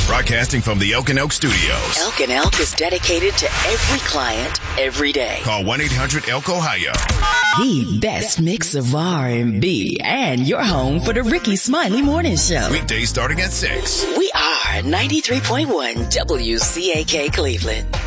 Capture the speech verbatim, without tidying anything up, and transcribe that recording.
Broadcasting from the Elk and Elk Studios. Elk and Elk is dedicated to every client, every day. Call one eight hundred elk ohio. The best mix of R and B and your home for the Ricky Smiley Morning Show. Weekdays starting at six. We are ninety-three point one W C A K Cleveland.